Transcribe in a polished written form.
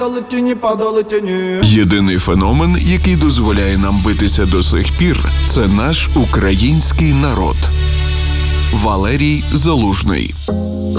Єдиний феномен, який дозволяє нам битися до сих пір, це наш український народ. Валерій Залужний.